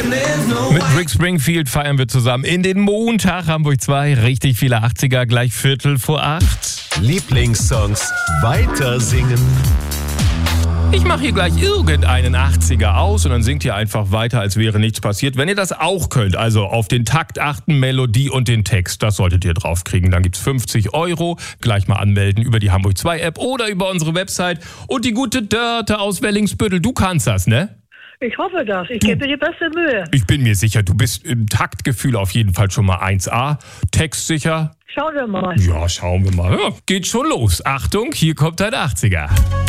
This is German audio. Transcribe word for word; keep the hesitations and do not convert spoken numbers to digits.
Mit Rick Springfield feiern wir zusammen in den Montag Hamburg zwei. Richtig viele achtziger, gleich Viertel vor acht. Lieblingssongs weiter singen. Ich mache hier gleich irgendeinen achtziger aus und dann singt ihr einfach weiter, als wäre nichts passiert. Wenn ihr das auch könnt, also auf den Takt achten, Melodie und den Text, das solltet ihr draufkriegen. Dann gibt's fünfzig Euro. Gleich mal anmelden über die Hamburg zwei App oder über unsere Website. Und die gute Dörte aus Wellingsbüttel, du kannst das, ne? Ich hoffe das. Ich gebe dir die beste Mühe. Ich bin mir sicher, du bist im Taktgefühl auf jeden Fall schon mal eins A. Textsicher? Schauen wir mal. Ja, schauen wir mal. Ja, geht schon los. Achtung, hier kommt ein achtziger.